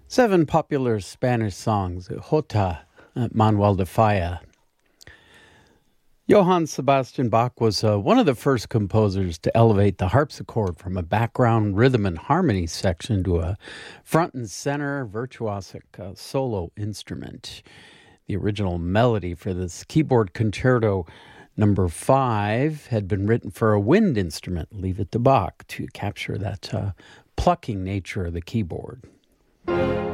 Seven popular Spanish songs, Jota, Manuel de Falla. Johann Sebastian Bach was one of the first composers to elevate the harpsichord from a background rhythm and harmony section to a front and center virtuosic solo instrument. The original melody for this keyboard concerto number 5 had been written for a wind instrument, leave it to Bach, to capture that plucking nature of the keyboard.